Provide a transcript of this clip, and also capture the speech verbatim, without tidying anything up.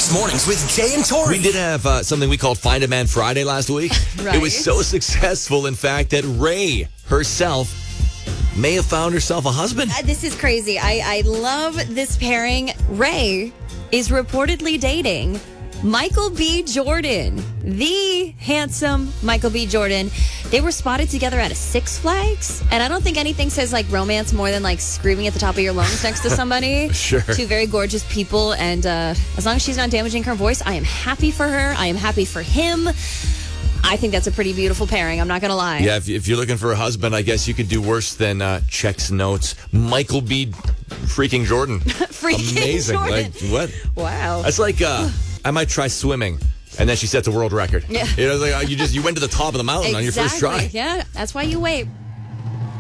Mixed Mornings with Jay and Tori. We did have uh, something we called Find a Man Friday last week. Right. It was so successful, in fact, that Ray herself may have found herself a husband. Uh, This is crazy. I, I love this pairing. Ray is reportedly dating Michael B. Jordan, the handsome Michael B. Jordan. They were spotted together at a Six Flags, and I don't think anything says like romance more than like screaming at the top of your lungs next to somebody. Sure. Two very gorgeous people, and uh, as long as she's not damaging her voice, I am happy for her. I am happy for him. I think that's a pretty beautiful pairing. I'm not going to lie. Yeah, if, if you're looking for a husband, I guess you could do worse than uh, checks notes. Michael B. freaking Jordan. Freaking Amazing. Jordan. Like, what? Wow. That's like, uh, I might try swimming. And then she sets a world record. Yeah. You know, like, uh, you just you went to the top of the mountain on your first Exactly. try. Yeah, that's why you wait.